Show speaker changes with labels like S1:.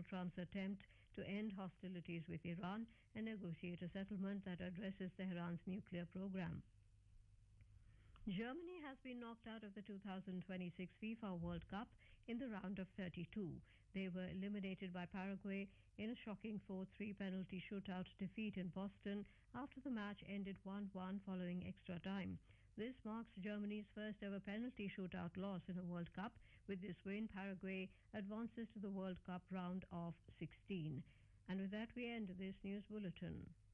S1: Trump's attempt to end hostilities with Iran and negotiate a settlement that addresses Tehran's nuclear program. Germany has been knocked out of the 2026 FIFA World Cup in the round of 32. They were eliminated by Paraguay in a shocking 4-3 penalty shootout defeat in Boston after the match ended 1-1 following extra time. This marks Germany's first ever penalty shootout loss in a World Cup. With this win, Paraguay advances to the World Cup round of 16. And with that, we end this news bulletin.